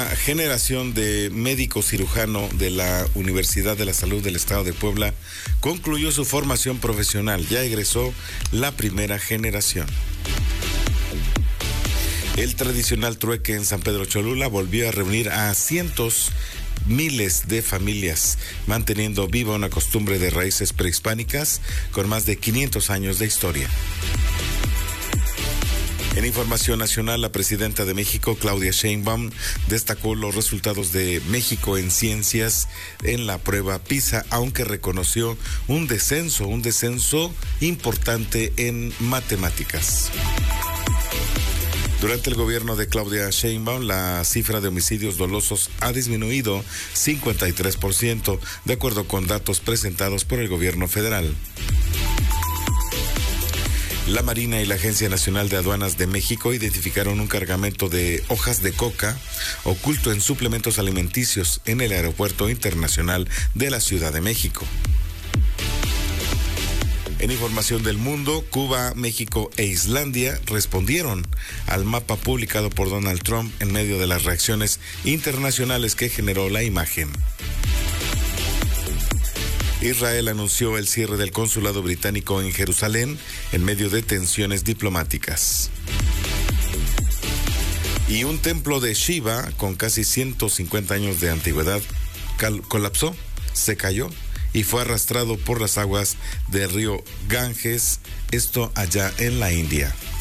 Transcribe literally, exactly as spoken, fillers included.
primera generación de médico cirujano de la Universidad de la Salud del Estado de Puebla concluyó su formación profesional. Ya egresó la primera generación. El tradicional trueque en San Pedro Cholula volvió a reunir a cientos, miles de familias, manteniendo viva una costumbre de raíces prehispánicas con más de quinientos años de historia. En información nacional, la presidenta de México, Claudia Sheinbaum, destacó los resultados de México en ciencias en la prueba PISA, aunque reconoció un descenso, un descenso importante en matemáticas. Durante el gobierno de Claudia Sheinbaum, la cifra de homicidios dolosos ha disminuido cincuenta y tres por ciento, de acuerdo con datos presentados por el gobierno federal. La Marina y la Agencia Nacional de Aduanas de México identificaron un cargamento de hojas de coca oculto en suplementos alimenticios en el Aeropuerto Internacional de la Ciudad de México. En información del mundo, Cuba, México e Islandia respondieron al mapa publicado por Donald Trump en medio de las reacciones internacionales que generó la imagen. Israel anunció el cierre del consulado británico en Jerusalén en medio de tensiones diplomáticas. Y un templo de Shiva con casi ciento cincuenta años de antigüedad colapsó, se cayó y fue arrastrado por las aguas del río Ganges, esto allá en la India.